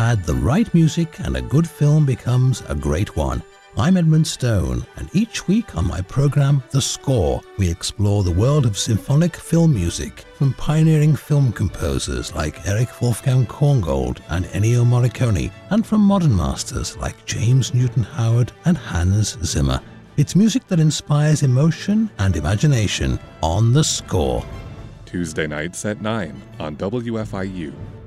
Add the right music and a good film becomes a great one. I'm Edmund Stone, and each week on my program, The Score, we explore the world of symphonic film music from pioneering film composers like Erich Wolfgang Korngold and Ennio Morricone, and from modern masters like James Newton Howard and Hans Zimmer. It's music that inspires emotion and imagination on The Score. Tuesday nights at 9 on WFIU.